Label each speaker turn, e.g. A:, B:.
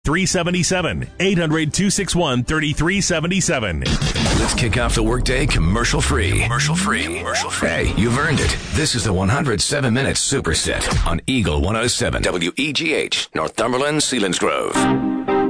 A: 377 800-261-3377.
B: Let's kick off the workday commercial-free. Commercial-free. Hey, you've earned it. This is the 107-minute superset on Eagle 107 WEGH, Northumberland, Selinsgrove.